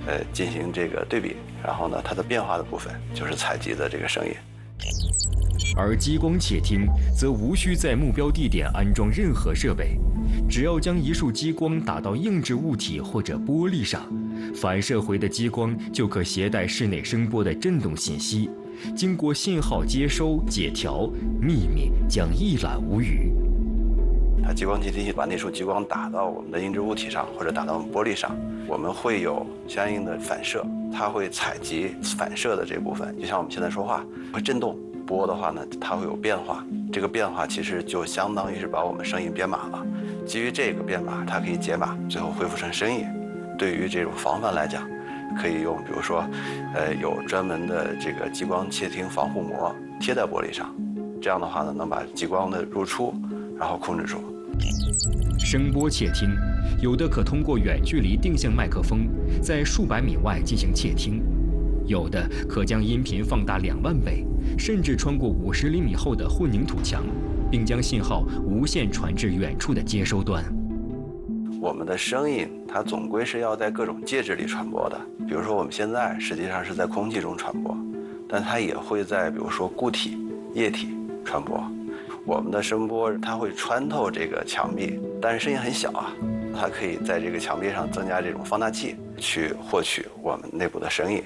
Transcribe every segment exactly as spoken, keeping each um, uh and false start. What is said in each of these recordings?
呃进行这个对比，然后呢，它的变化的部分就是采集的这个声音。 而激光窃听则无需在目标地点安装任何设备，只要将一束激光打到硬质物体或者玻璃上，反射回的激光就可携带室内声波的振动信息，经过信号接收、解调，秘密将一览无余。 它激光窃听器把那束激光打到我们的硬质物体上，或者打到我们玻璃上，我们会有相应的反射，它会采集反射的这部分，就像我们现在说话会震动。波的话呢，它会有变化，这个变化其实就相当于是把我们声音编码了。基于这个编码，它可以解码，最后恢复成声音。对于这种防范来讲，可以用比如说，呃，有专门的这个激光窃听防护膜贴在玻璃上，这样的话呢，能把激光的入出，然后控制住。 声波窃听，有的可通过远距离定向麦克风，在数百米外进行窃听。有的可将音频放大两万倍，甚至穿过五十厘米厚的混凝土墙，并将信号无线传至远处的接收端。 我们的声音它总归是要在各种介质里传播的，比如说我们现在实际上是在空气中传播，但它也会在比如说固体、液体传播。我们的声波它会穿透这个墙壁，但是声音很小啊，它可以在这个墙壁上增加这种放大器，去获取我们内部的声音。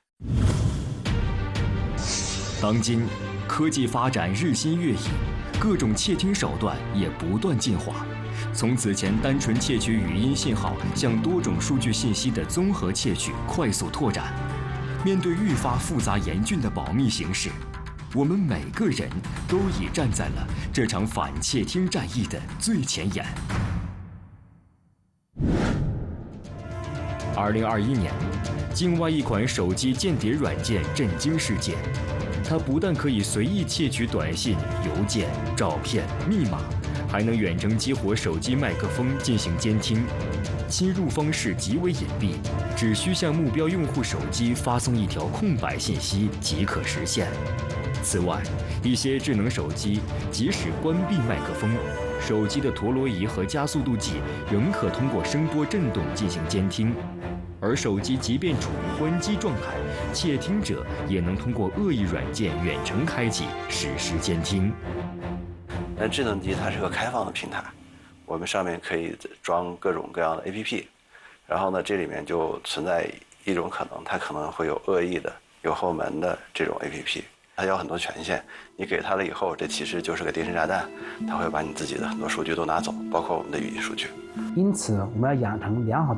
当今科技发展日新月异，各种窃听手段也不断进化，从此前单纯窃取语音信号向多种数据信息的综合窃取快速拓展。面对愈发复杂严峻的保密形势，我们每个人都已站在了这场反窃听战役的最前沿。二零二一年，境外一款手机间谍软件震惊世界。它不但可以随意窃取短信、邮件、照片、密码，还能远程激活手机麦克风进行监听。侵入方式极为隐蔽，只需向目标用户手机发送一条空白信息即可实现。此外，一些智能手机即使关闭麦克风，手机的陀螺仪和加速度计仍可通过声波振动进行监听。而手机即便处于关机状态，窃听者也能通过恶意软件远程开启实时监听。 但智能机它是个开放的平台，我们上面可以装各种各样的 A P P， 然后呢，这里面就存在一种可能，它可能会有恶意的、有后门的这种 A P P， 它有很多权限，你给它了以后，这其实就是个定时炸弹，它会把你自己的很多数据都拿走，包括我们的语音数据。 因此，我们要养成良好